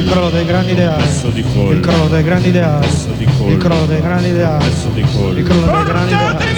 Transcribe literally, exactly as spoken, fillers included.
crollo dei grandi ideali, Pezzo di collo. il crollo dei grandi ideali, Pezzo di collo. il crollo dei grandi ideali, Pezzo di collo. il crollo dei grandi ideali.